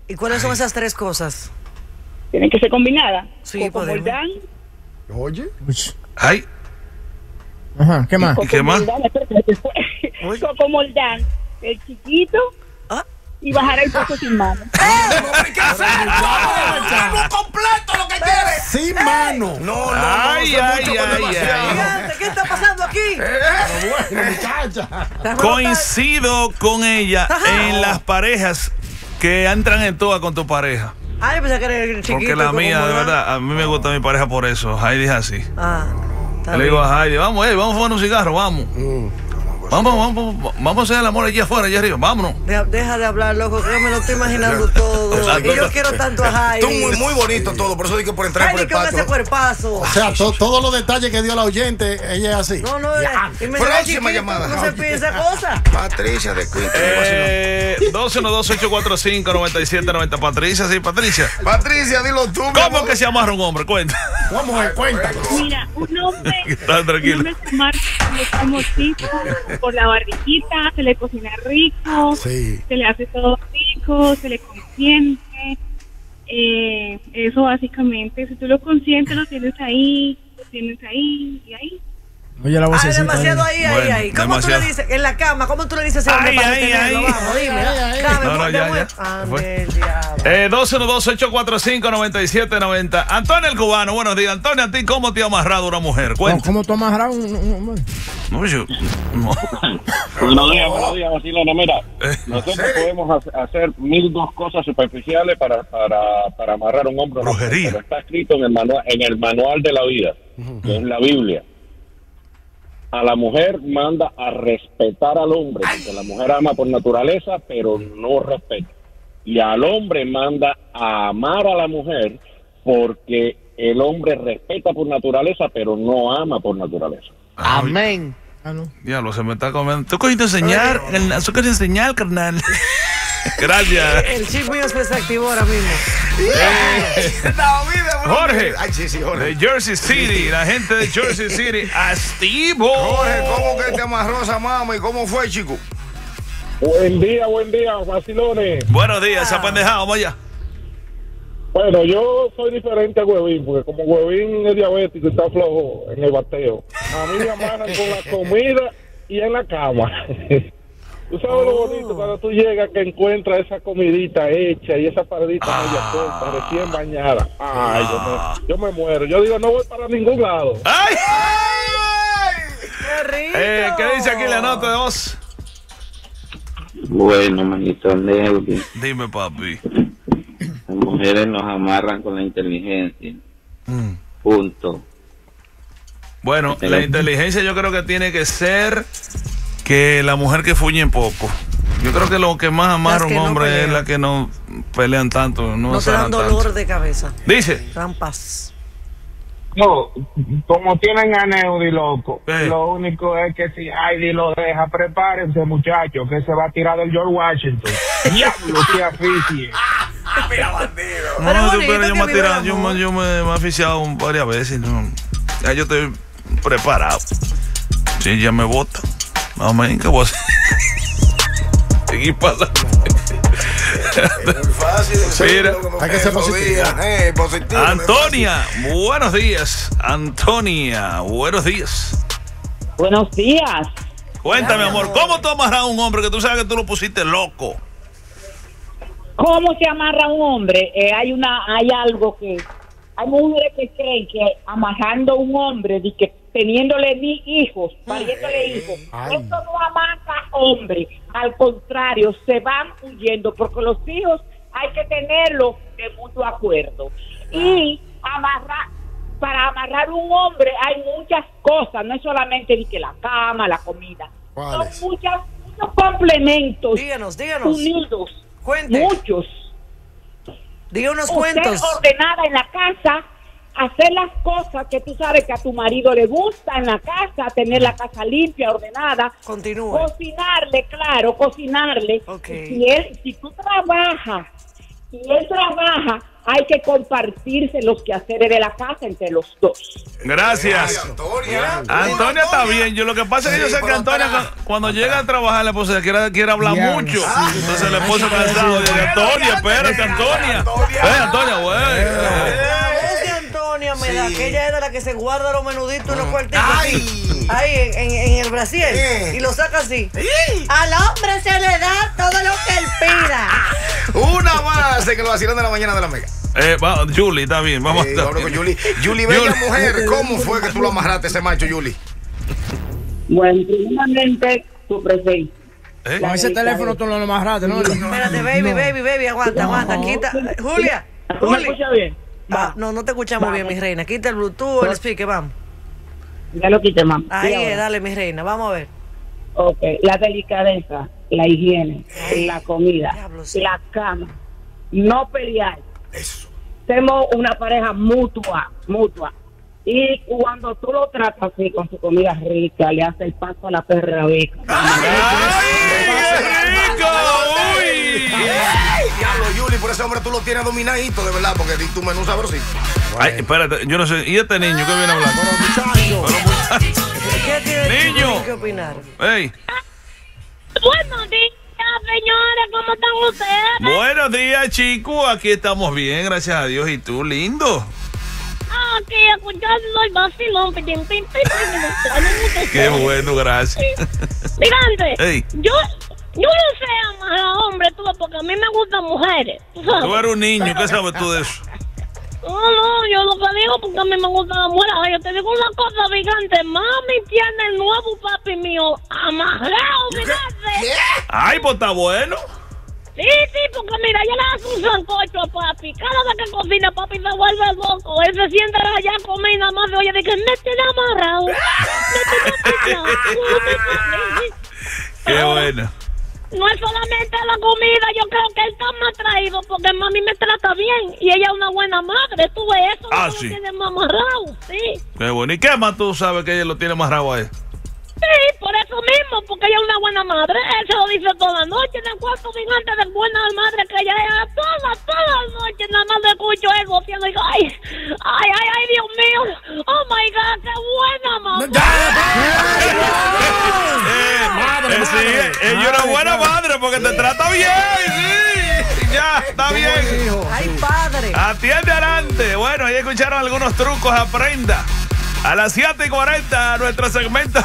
¿Y cuáles son esas tres cosas? Tienen que ser combinadas. Sí, podemos. Moldán. Oye. Ay. Ajá, ¿qué más? ¿Y qué más? Coco Moldán, el chiquito y bajar el pozo sin mano. Hay que hacer todo completo lo que quieres. Sin mano. No, Ay. ¿Qué está pasando aquí? Bueno, muchacha. Coincido con ella en las parejas que entran en toda con tu pareja. Ay, pensé que era el chiquito. Porque la mía, de verdad, a mí me gusta mi pareja por eso. Heidi es así. Le digo a Heidi, vamos a fumar un cigarro, vamos. Vamos a hacer el amor allá afuera, allá arriba, vámonos. Deja de hablar, loco, que yo me lo estoy imaginando todo. Y yo quiero tanto a Heidi. Tú muy bonito todo, por eso dije por entrar por el Heidi, con ese cuerpazo. O sea, todos los detalles que dio la oyente, ella es así. No, y me próxima llamada. No se pide esa cosa. Patricia de Queen. 212-845-9790. Patricia, sí, Patricia. Patricia, dilo tú. ¿Cómo que se amarra un hombre? Cuenta. ¿Cómo es? Cuéntanos. Mira, un hombre Tranquilo. se marca como tipo por la barriguita, se le cocina rico, Sí. se le hace todo rico, se le consiente. Eso básicamente, si tú lo consientes, lo tienes ahí y ahí. Oye, la vocecita. Demasiado ahí. Bueno, ¿Cómo demasiado. tú le dices? En la cama, ¿cómo tú le dices a hombre para detenerlo? Vamos, dime. Dame, No, ya. Ande, diablo. 212-845-9790. Antonio el Cubano, buenos días. Antonio, ¿a ti cómo te ha amarrado una mujer? Cuenta. ¿Cómo tú amarras un hombre? No, yo. No. Buenos días, Vacilona. Mira, nosotros podemos hacer 1002 cosas superficiales para amarrar un hombre. Brujería. Pero está escrito en el manual de la vida, que es la Biblia. A la mujer manda a respetar al hombre, porque la mujer ama por naturaleza, pero no respeta. Y al hombre manda a amar a la mujer, porque el hombre respeta por naturaleza, pero no ama por naturaleza. Amén. Diablo, se me está comiendo. ¿Tú quieres enseñar? ¿Tú quieres enseñar, carnal? Gracias. El chip mío se desactivó ahora mismo. Jorge. Ay, sí, Jorge. De Jersey City, la gente de Jersey City. Activo. Jorge, ¿cómo que te amarró esa mama y cómo fue, chico? Buen día, vacilones. Buenos días, esa pendejada, vamos allá. Bueno, yo soy diferente a Huevín, porque como Huevín es diabético y está flojo en el bateo, a mí me amarran con la comida y en la cama. Tú sabes lo bonito cuando tú llegas que encuentras esa comidita hecha y esa paredita media corta, recién bañada. Ay, yo me muero. Yo digo, no voy para ningún lado. ¡Ay! ¡Qué rico! ¿Qué dice aquí la nota de voz? Bueno, manito Neudi, Dime, papi. las mujeres nos amarran con la inteligencia. Punto. Bueno, la inteligencia yo creo que tiene que ser que la mujer que fuñe poco. Yo creo que lo que más amarra un hombre es la que no pelean tanto. No te dan dolor de cabeza. Dice. Dan paz. No, como tienen a Neudi loco, Sí. lo único es que si Heidi lo deja, prepárense, muchachos, que se va a tirar del George Washington. Diablo, que aficie. Mira, bandido. No, bonito pero yo que me he vive tirado, el amor. yo me he aficiado varias veces. No. Ya yo estoy preparado. Si ya me bota, amén, ¿qué voy a hacer? Seguir pasando. Es muy fácil. Mira, hay que ser positivo. Positivo. Antonia, buenos días. Antonia, buenos días. Buenos días. Cuéntame, amor, ¿cómo tú amarras a un hombre que tú sabes que tú lo pusiste loco? ¿Cómo se amarra un hombre? Hay algo que hay mujeres que creen que amarrando a un hombre, de que teniéndole hijos, pariéndole hijos, esto no amarra hombre. Al contrario, se van huyendo porque los hijos hay que tenerlos de mutuo acuerdo. Y para amarrar un hombre hay muchas cosas, no es solamente de que la cama, la comida. ¿Cuáles? Son muchos complementos Díganos. unidos. Cuente. Muchos. Diga unos Ser cuentos. ordenada en la casa, hacer las cosas que tú sabes que a tu marido le gusta en la casa, tener la casa limpia, ordenada. Continúe. Cocinarle. Ok. Si tú trabajas, si él trabaja, hay que compartirse los quehaceres de la casa entre los dos. Gracias. Antonia. Antonia está bien. Yo lo que pasa es que yo sé que Antonia cuando llega a trabajar la esposa quiere hablar Ya, mucho. sí. Entonces el esposo cansado dice, Antonia, espérate. espérate, Antonia. Antonia, güey. Antonia me da, que ella era la que se guarda los menuditos en los cuartitos. Ahí en el brasier. Y lo saca así. Al hombre se le da todo lo que él pida. Una más en el vacilón de la mañana de la Mega. Julie, está bien, vamos con Julie. Julie, bella mujer, ¿cómo fue que tú lo amarraste ese macho, Julie? Bueno, primeramente, tu presencia. Con ese teléfono tú lo amarraste, ¿no? Espérate, baby, aguanta, quita. Julia. ¿Tú me escuchas bien? No te escuchamos bien, mi reina. Quita el Bluetooth o el speaker, vamos. Ya lo quité, mamá. Ahí, dale, mi reina, vamos a ver. Ok, la delicadeza, la higiene, la comida, la cama, no pelear. Eso. Somos una pareja mutua. Y cuando tú lo tratas así, con su comida rica, le hace el paso a la perra rica. Diablo, Julie, por ese hombre tú lo tienes dominadito, de verdad, porque di tu menú sabrosito. Ay, espérate, yo no sé. ¿Y este niño qué viene a hablar? ¿Qué tiene Niño. que opinar? Hey. Buenos días, señores, ¿cómo están ustedes? Buenos días, chicos. Aquí estamos bien, gracias a Dios. ¿Y tú, lindo? Aquí escuchando el vacilón. Qué bueno, gracias. Gigante, Hey. yo no sé amarrar a hombres, tú, porque a mí me gustan mujeres. Tú eres un niño, ¿qué sabes tú de eso? No, yo lo que digo porque a mí me gustan las mujeres. Ay, yo te digo una cosa, Gigante. Mami tiene el nuevo papi mío amarrado, Gigante. ¿Qué? Ay, pues está bueno. Sí, porque mira, ella le hace un sancocho a papi. Cada vez que cocina, papi se vuelve loco. Él se sienta allá a comer y nada más oye, dice, me tiene amarrado. Qué bueno. No es solamente la comida, yo creo que él está más traído porque mami me trata bien y ella es una buena madre. Tú ves eso, Ah, no sí. lo tiene más amarrado, sí. Qué bueno. ¿Y qué más tú sabes que ella lo tiene más rabo a él? Sí, por eso mismo, porque ella es una buena madre. Él se lo dice toda la noche, en el cuarto Gigante de buena madre que ella es. Toda la noche, nada más le escucho él goteando y digo, ay, Dios mío. Oh my God, qué buena mamá. Sí, ella es una buena madre porque te trata bien, sí. Ya, está bien. Ay, padre. Atiende adelante. Bueno, ahí escucharon algunos trucos, aprenda. A las 7:40, nuestro segmento.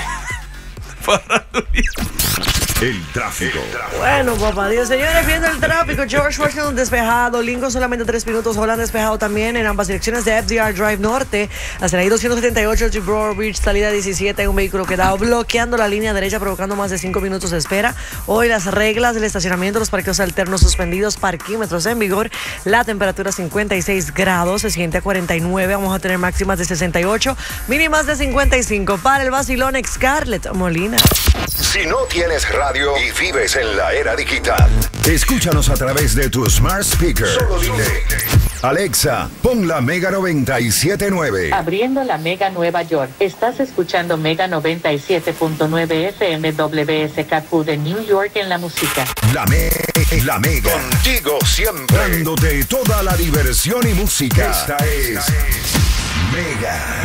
El tráfico. Bueno, papá Dios, señores, viendo el tráfico, George Washington despejado, Lincoln solamente 3 minutos, Holland despejado también en ambas direcciones de FDR Drive Norte, hasta la I-278, Gilbert Beach, salida 17, un vehículo quedado bloqueando la línea derecha, provocando más de 5 minutos de espera. Hoy las reglas del estacionamiento, los parqueos alternos suspendidos, parquímetros en vigor, la temperatura 56 grados, se siente a 49, vamos a tener máximas de 68, mínimas de 55, para el vacilón Scarlett Molina. Si no tienes radio y vives en la era digital, escúchanos a través de tu smart speaker. Solo dile, Alexa, pon la Mega 97.9. Abriendo la Mega Nueva York. Estás escuchando Mega 97.9 FM WSKQ de New York en la música. La Mega. Contigo siempre. Dándote toda la diversión y música. Esta es Mega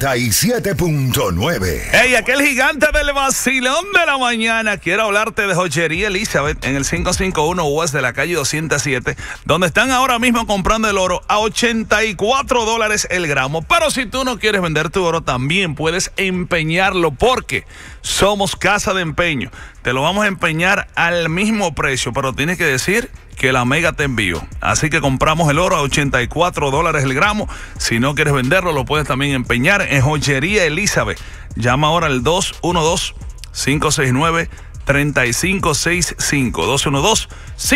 97.9. Hey, aquel gigante del vacilón de la mañana. Quiero hablarte de Joyería Elizabeth en el 551 West de la calle 207, donde están ahora mismo comprando el oro a $84 el gramo. Pero si tú no quieres vender tu oro, también puedes empeñarlo, porque somos casa de empeño. Te lo vamos a empeñar al mismo precio, pero tienes que decir que la Mega te envió. Así que compramos el oro a $84 el gramo. Si no quieres venderlo, lo puedes también empeñar en Joyería Elizabeth. Llama ahora al 212-569-3565.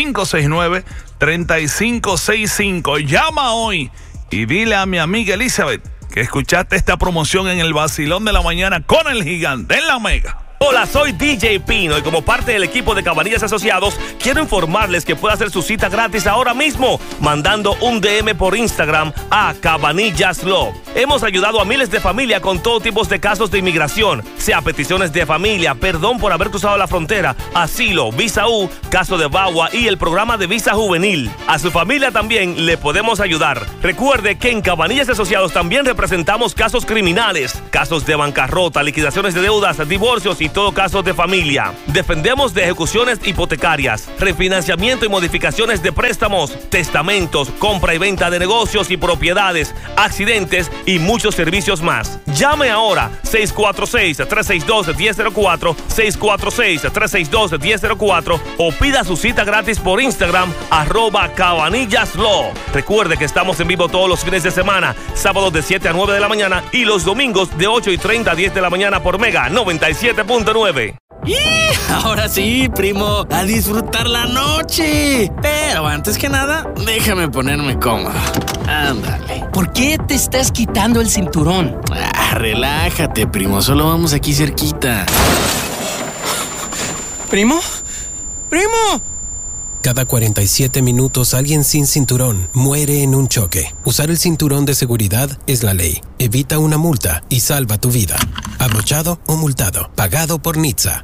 212-569-3565. Llama hoy y dile a mi amiga Elizabeth que escuchaste esta promoción en el vacilón de la mañana con el gigante en la Mega. Hola, soy DJ Pino y como parte del equipo de Cabanillas Asociados quiero informarles que puede hacer su cita gratis ahora mismo mandando un DM por Instagram a Cabanillas Law. Hemos ayudado a miles de familias con todo tipo de casos de inmigración, sea peticiones de familia, perdón por haber cruzado la frontera, asilo, visa U, caso de VAWA y el programa de visa juvenil. A su familia también le podemos ayudar. Recuerde que en Cabanillas Asociados también representamos casos criminales, casos de bancarrota, liquidaciones de deudas, divorcios y y todo caso de familia. Defendemos de ejecuciones hipotecarias, refinanciamiento y modificaciones de préstamos, testamentos, compra y venta de negocios y propiedades, accidentes y muchos servicios más. Llame ahora 646-362-1004, 646-362-1004 o pida su cita gratis por Instagram @CabanillasLaw. Recuerde que estamos en vivo todos los fines de semana, sábados de 7 a 9 de la mañana y los domingos de 8:30 a 10 de la mañana por Mega 97.9. ¡Y! Ahora sí, primo, a disfrutar la noche. Pero antes que nada, déjame ponerme cómodo. Ándale. ¿Por qué te estás quitando el cinturón? Relájate, primo, solo vamos aquí cerquita. ¿Primo? ¡Primo! Cada 47 minutos alguien sin cinturón muere en un choque. Usar el cinturón de seguridad es la ley. Evita una multa y salva tu vida. Abrochado o multado. Pagado por NHTSA.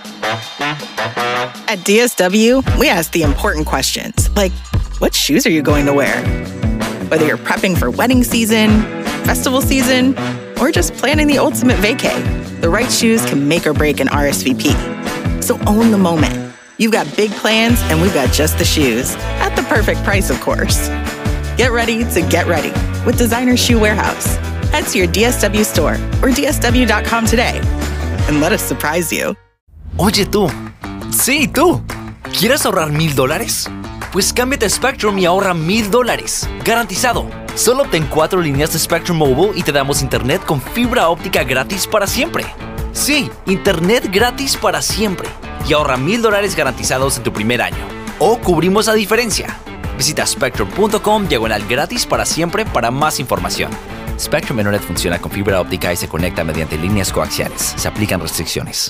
At DSW, we ask the important questions, like, what shoes are you going to wear? Whether you're prepping for wedding season, festival season, or just planning the ultimate vacay, the right shoes can make or break an RSVP. So own the moment. You've got big plans, and we've got just the shoes. At the perfect price, of course. Get ready to get ready with Designer Shoe Warehouse. Head to your DSW store or DSW.com today and let us surprise you. Oye tú, sí tú, ¿quieres ahorrar $1,000? Pues cámbiate a Spectrum y ahorra $1,000, garantizado. Solo obtén 4 líneas de Spectrum Mobile y te damos internet con fibra óptica gratis para siempre. Sí, internet gratis para siempre. Y ahorra $1,000 garantizados en tu primer año. O cubrimos la diferencia. Visita spectrum.com/gratis para siempre para más información. Spectrum Internet funciona con fibra óptica y se conecta mediante líneas coaxiales. Se aplican restricciones.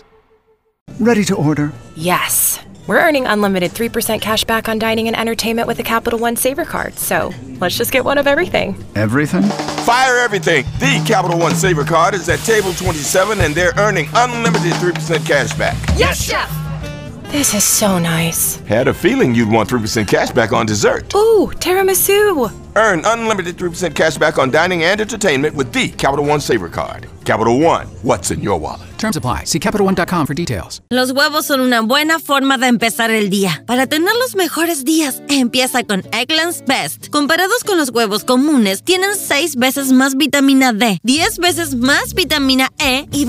Ready to order? Yes. We're earning unlimited 3% cash back on dining and entertainment with a Capital One Saver card. So let's just get one of everything. Everything? Fire everything. The Capital One Saver card is at table 27 and they're earning unlimited 3% cash back. Yes, Chef! This is so nice. Had a feeling you'd want 3% cash back on dessert. Ooh, tiramisu. Earn unlimited 3% cash back on dining and entertainment with the Capital One Saver card. Capital One, what's in your wallet? Terms apply. See CapitalOne.com for details. Los huevos son una buena forma de empezar el día. Para tener los mejores días, empieza con Eggland's Best. Comparados con los huevos comunes, tienen 6 veces más vitamina D, 10 veces más vitamina E y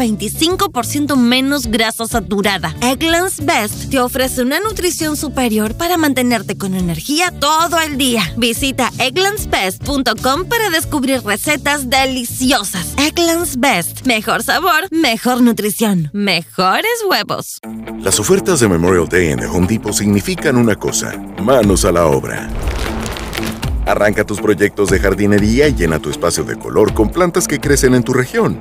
25% menos grasa saturada. Eggland's Best te ofrece una nutrición superior para mantenerte con energía todo el día. Visita egglandsbest.com para descubrir recetas deliciosas. Eggland's Best. Mejor sabor, mejor nutrición, mejores huevos. Las ofertas de Memorial Day en The Home Depot significan una cosa: manos a la obra. Arranca tus proyectos de jardinería y llena tu espacio de color con plantas que crecen en tu región.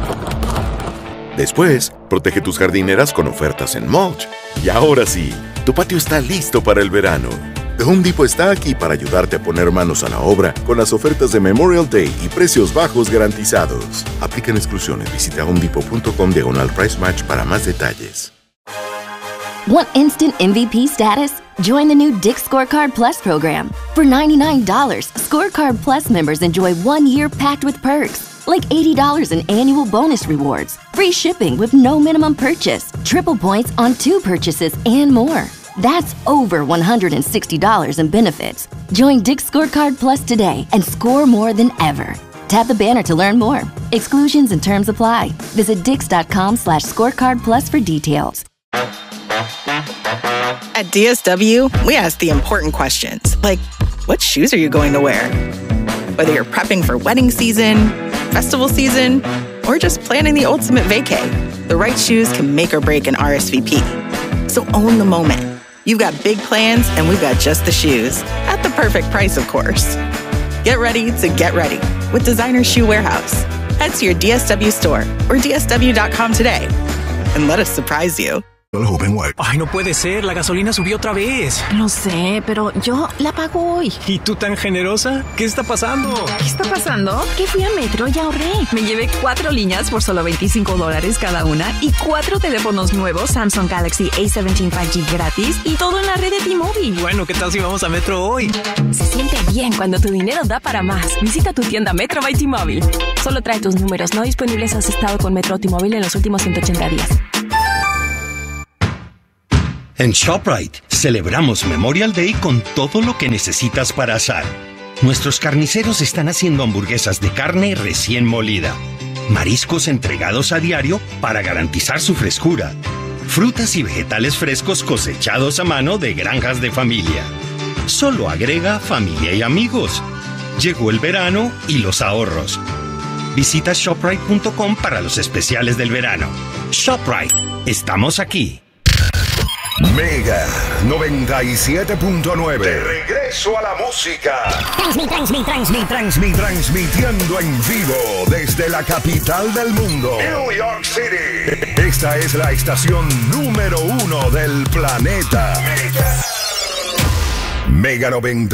Después, protege tus jardineras con ofertas en mulch. Y ahora sí, tu patio está listo para el verano. The Home Depot está aquí para ayudarte a poner manos a la obra con las ofertas de Memorial Day y precios bajos garantizados. Aplican exclusiones. Visita homedepot.com/price match para más detalles. Want instant MVP status? Join the new Dick's Scorecard Plus program. For $99, Scorecard Plus members enjoy 1 year packed with perks, like $80 in annual bonus rewards, free shipping with no minimum purchase, triple points on 2 purchases, and more. That's over $160 in benefits. Join Dick's Scorecard Plus today and score more than ever. Tap the banner to learn more. Exclusions and terms apply. Visit dix.com/scorecard plus for details. At DSW, we ask the important questions, like, what shoes are you going to wear? Whether you're prepping for wedding season, festival season, or just planning the ultimate vacay, the right shoes can make or break an RSVP. So own the moment. You've got big plans, and we've got just the shoes. At the perfect price, of course. Get ready to get ready with Designer Shoe Warehouse. Head to your DSW store or DSW.com today and let us surprise you. Ay, no puede ser, la gasolina subió otra vez. Lo sé, pero yo la pago hoy. ¿Y tú tan generosa? ¿Qué está pasando? ¿Qué está pasando? Que fui a Metro y ahorré. Me llevé 4 líneas por solo $25 cada una y 4 teléfonos nuevos Samsung Galaxy A17 5G gratis y todo en la red de T-Mobile. Bueno, ¿qué tal si vamos a Metro hoy? Se siente bien cuando tu dinero da para más. Visita tu tienda Metro by T-Mobile. Solo trae tus números no disponibles si has estado con Metro o T-Mobile en los últimos 180 días. En ShopRite celebramos Memorial Day con todo lo que necesitas para asar. Nuestros carniceros están haciendo hamburguesas de carne recién molida, mariscos entregados a diario para garantizar su frescura, frutas y vegetales frescos cosechados a mano de granjas de familia. Solo agrega familia y amigos. Llegó el verano y los ahorros. Visita ShopRite.com para los especiales del verano. ShopRite, estamos aquí. Mega 97.9. De regreso a la música. Transmitiendo en vivo desde la capital del mundo, New York City. Esta es la estación número 1 del planeta. Mega 90.